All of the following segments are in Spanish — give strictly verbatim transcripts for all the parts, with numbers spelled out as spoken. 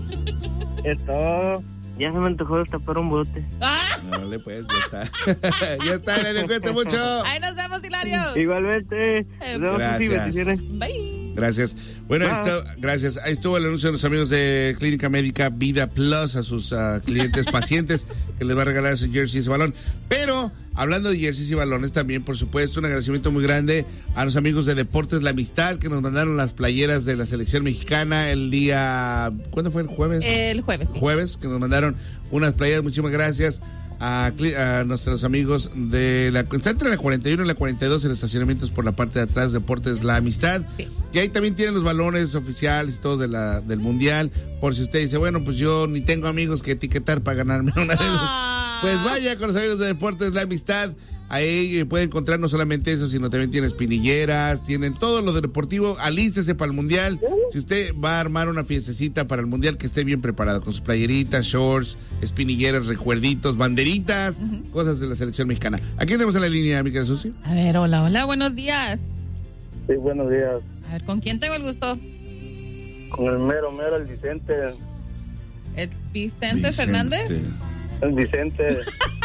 Esto, ya se me antojó destapar un bote. ¡Ah! No le puedes, ya está. Ya está, Hilario, cuídate mucho. Ahí nos vemos, Hilario. Igualmente. Eh, Nos vemos, sí, bendiciones. Bye. Gracias. Bueno, ahí está, gracias. Ahí estuvo el anuncio de los amigos de Clínica Médica Vida Plus a sus uh, clientes pacientes que les va a regalar su jersey y ese balón. Pero, hablando de jerseys y balones también, por supuesto, un agradecimiento muy grande a los amigos de Deportes La Amistad que nos mandaron las playeras de la selección mexicana el día... ¿Cuándo fue? ¿El jueves? El jueves. Jueves, que nos mandaron unas playeras. Muchísimas gracias a, a nuestros amigos de la... Está entre la cuarenta y uno y la cuarenta y dos en estacionamientos por la parte de atrás, Deportes La Amistad. Sí. Y ahí también tienen los balones oficiales y todo de la, del Mundial. Por si usted dice, bueno, pues yo ni tengo amigos que etiquetar para ganarme una de esas. Pues vaya con los amigos de Deportes La Amistad. Ahí puede encontrar no solamente eso, sino también tiene espinilleras, tienen todo lo de deportivo. Alístese para el Mundial. Si usted va a armar una fiestecita para el Mundial, que esté bien preparado con sus playeritas, shorts, espinilleras, recuerditos, banderitas, uh-huh. cosas de la selección mexicana. ¿A quién tenemos en la línea, mi querida Susi? A ver, hola, hola, buenos días. Sí, buenos días. A ver, ¿con quién tengo el gusto? Con el mero, mero, el Vicente. ¿El Vicente, Vicente. Fernández? El Vicente.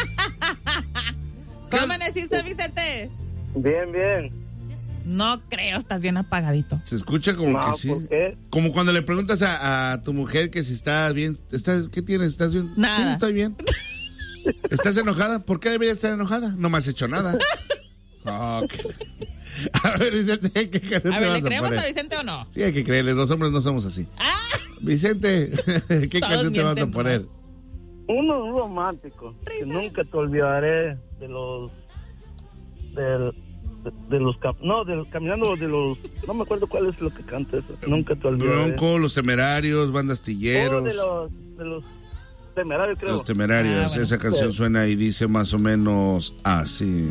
¿Cómo amaneciste, Vicente? Bien, bien. No creo, estás bien apagadito. Se escucha como no, que sí. ¿por qué? Como cuando le preguntas a, a tu mujer que si está bien. ¿Estás, ¿Qué tienes? ¿Estás bien? Nada. Sí, estoy bien. ¿Estás enojada? ¿Por qué deberías estar enojada? No me has hecho nada. Oh, a ver, Vicente, ¿qué canción a te ver, vas ¿le a creemos poner? a Vicente o no? Sí, hay que creerles, los hombres no somos así. ¡Ah! Vicente, ¿qué Todos canción te vas a mienten, poner? Uno romántico. Que nunca te olvidaré de los... Del, de, de los... No, de los, caminando de los... No me acuerdo cuál es lo que canta eso. Nunca te olvidaré. Bronco, Los Temerarios, Banda Astilleros. Oh, de los... De los Temerarios, creo. Los Temerarios. Ah, bueno. Esa canción sí. Suena y dice más o menos así.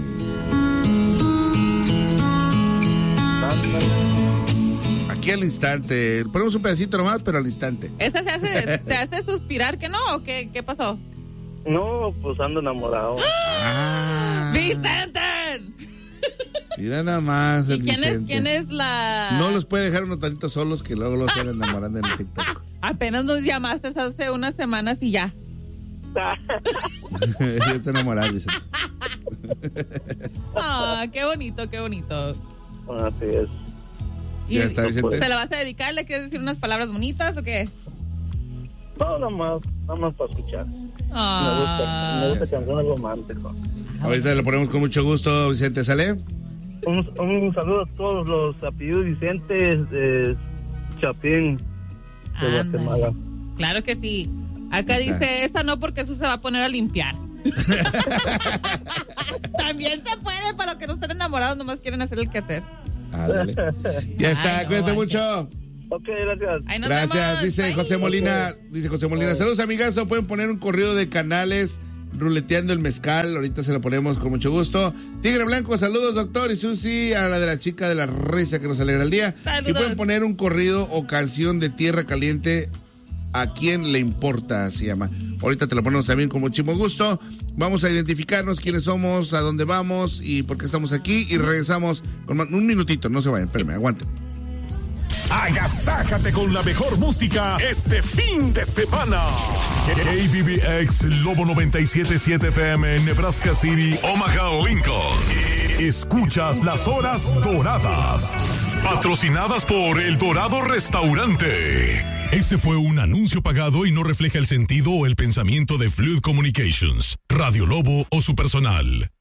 Aquí al instante. Ponemos un pedacito nomás, pero al instante. ¿Esa se hace, te hace suspirar que no? ¿O qué, qué pasó? No, pues ando enamorado. ¡Ah! ¡Vicente! Mira nada más el ¿Y quién Vicente. es, quién es la...? No los puede dejar unos tantitos solos que luego los están enamorando en el TikTok. Apenas nos llamaste hace unas semanas y ya. Yo te enamorado, Vicente. Ah, qué bonito, qué bonito. Así es. ¿Y ya está, Vicente? ¿Se la vas a dedicar? ¿Le quieres decir unas palabras bonitas o qué? No, nada más, nada más para escuchar. Ah. Me gusta, me gusta canciones románticas. Ahorita le ponemos con mucho gusto, Vicente, ¿sale? Un, un saludo a todos los apellidos Vicentes de Chapín, de Ándale. Guatemala. Claro que sí. Acá dice, esa no, porque eso se va a poner a limpiar. También se puede, para los que no están enamorados, nomás quieren hacer el quehacer. Ah, dale. Ya está, Ay, no, cuídate ay, mucho. Ok, gracias. Ahí nos Gracias, vemos. dice Bye. José Molina, dice José Molina. Saludos, amigazo, pueden poner un corrido de Canales ruleteando el mezcal, ahorita se lo ponemos con mucho gusto. Tigre Blanco, saludos, doctor, y Susi, a la de la chica de la risa que nos alegra el día. Saludos. Y pueden poner un corrido o canción de Tierra Caliente, ¿a quién le importa? Se llama. Ahorita te lo ponemos también con muchísimo gusto. Vamos a identificarnos quiénes somos, a dónde vamos y por qué estamos aquí, y regresamos con un minutito, no se vayan, espérenme, aguanten. Agasájate con la mejor música este fin de semana. K B B X Lobo noventa y siete punto siete F M en Nebraska City, Omaha, Lincoln. Escuchas las horas doradas. Patrocinadas por El Dorado Restaurante. Este fue un anuncio pagado y no refleja el sentido o el pensamiento de Fluid Communications, Radio Lobo o su personal.